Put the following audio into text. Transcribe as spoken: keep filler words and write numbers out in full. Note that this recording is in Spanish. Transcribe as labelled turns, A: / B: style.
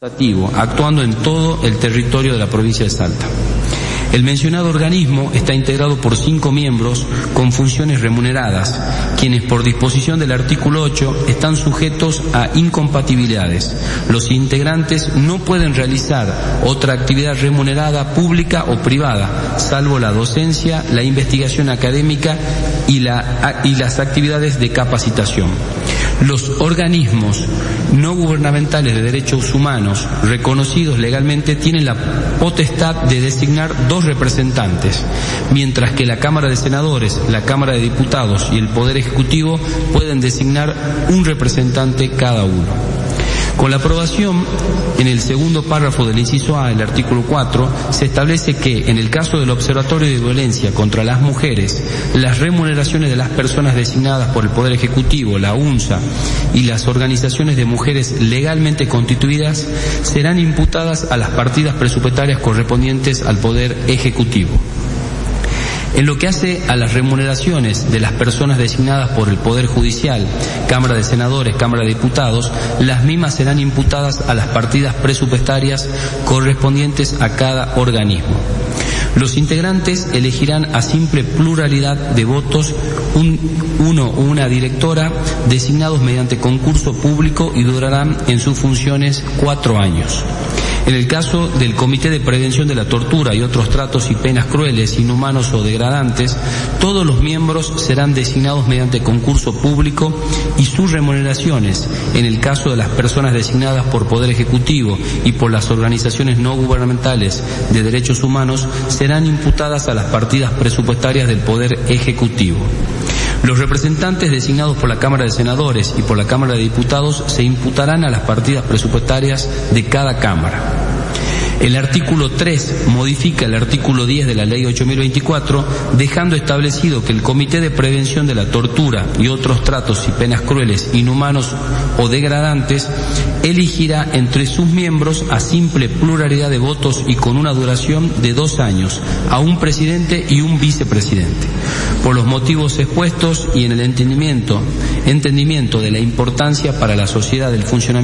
A: actuando en todo el territorio de la provincia de Salta. El mencionado organismo está integrado por cinco miembros con funciones remuneradas, quienes por disposición del artículo ocho están sujetos a incompatibilidades. Los integrantes no pueden realizar otra actividad remunerada pública o privada, salvo la docencia, la investigación académica y, la, y las actividades de capacitación. Los organismos no gubernamentales de derechos humanos reconocidos legalmente tienen la potestad de designar dos representantes, mientras que la Cámara de Senadores, la Cámara de Diputados y el Poder Ejecutivo pueden designar un representante cada uno. Con la aprobación en el segundo párrafo del inciso A del artículo cuatro se establece que en el caso del Observatorio de Violencia contra las Mujeres, las remuneraciones de las personas designadas por el Poder Ejecutivo, la UNSA y las organizaciones de mujeres legalmente constituidas serán imputadas a las partidas presupuestarias correspondientes al Poder Ejecutivo. En lo que hace a las remuneraciones de las personas designadas por el Poder Judicial, Cámara de Senadores, Cámara de Diputados, las mismas serán imputadas a las partidas presupuestarias correspondientes a cada organismo. Los integrantes elegirán a simple pluralidad de votos un, uno o una directora designados mediante concurso público y durarán en sus funciones cuatro años. En el caso del Comité de Prevención de la Tortura y otros tratos y penas crueles, inhumanos o degradantes, todos los miembros serán designados mediante concurso público y sus remuneraciones, en el caso de las personas designadas por Poder Ejecutivo y por las organizaciones no gubernamentales de derechos humanos, serán imputadas a las partidas presupuestarias del Poder Ejecutivo. Los representantes designados por la Cámara de Senadores y por la Cámara de Diputados se imputarán a las partidas presupuestarias de cada Cámara. El artículo tres modifica el artículo diez de la Ley ocho mil veinticuatro, dejando establecido que el Comité de Prevención de la Tortura y otros tratos y penas crueles, inhumanos o degradantes elegirá entre sus miembros a simple pluralidad de votos y con una duración de dos años a un presidente y un vicepresidente. Por los motivos expuestos y en el entendimiento, entendimiento de la importancia para la sociedad del funcionamiento